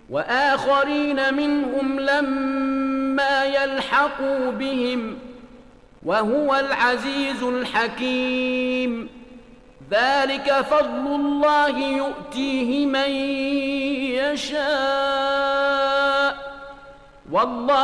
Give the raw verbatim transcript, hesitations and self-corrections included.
وآخرين منهم لما يلحقوا بهم وهو العزيز الحكيم. ذلك فضل الله يؤتيه من يشاء والله